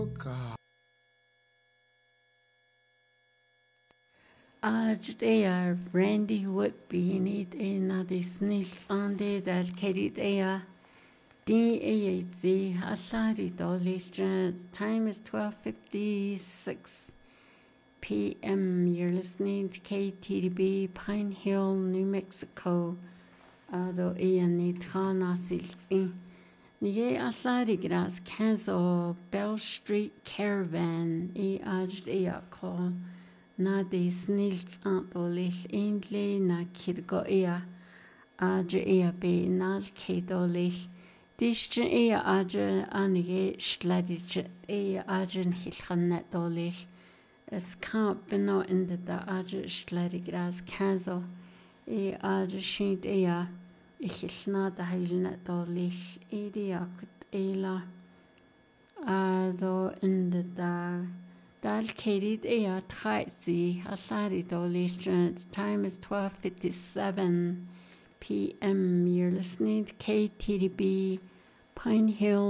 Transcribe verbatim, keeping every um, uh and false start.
God. Ajdeya Randy Whitby need a nadis nils ande dal kerit ea D A Z Ashari Dolish. Time is twelve fifty six P M. You're listening to K T D B Pine Hill, New Mexico. Ado ea ni trana silti. Nye Ashari gras Kanzo Bell Street Caravan e Ajdeya call. Na de snils antolish eindli na kirgo ea adre ea be nal kedolish distre ea adre anige sladich ea adre hilchan dolish es kamp beno in de da adre sladigras kazo e adre shint ea ichilna da heilnet dolish ea kut ela ado in de da Dal Kerid ea traitzi Ashari Dolish. Time is twelve fifty seven P M. You're listening to K T D B Pine Hill.